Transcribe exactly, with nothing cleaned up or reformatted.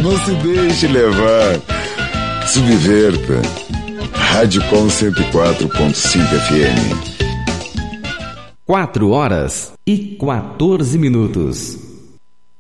Não se deixe levar. Subverta. Rádio Com cento e quatro ponto cinco F M. quatro horas e quatorze minutos.